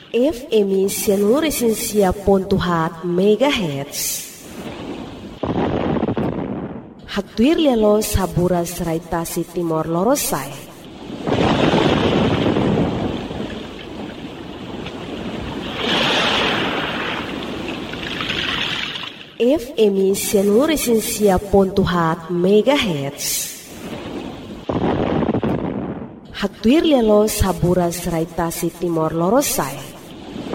FM 106.7 MHz. Hatuir lelo saburas raitasi Timor Lorosai. FM 106.7 MHz. Hatuir lelo saburas raitasi Timor Lorosai.